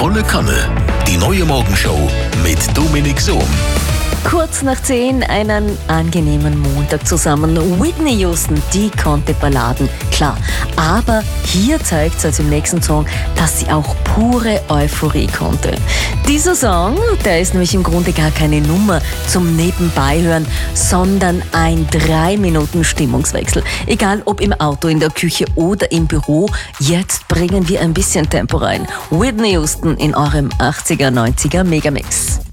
Volle Kanne. Die neue Morgenshow mit Dominik Sohm. Kurz nach 10 einen angenehmen Montag zusammen. Whitney Houston, die konnte Balladen, klar. Aber hier zeigt sie im nächsten Song, dass sie auch pure Euphorie konnte. Dieser Song, der ist nämlich im Grunde gar keine Nummer zum Nebenbeihören, sondern ein 3 Minuten Stimmungswechsel. Egal ob im Auto, in der Küche oder im Büro, jetzt bringen wir ein bisschen Tempo rein. Whitney Houston in eurem 80er, 90er Megamix.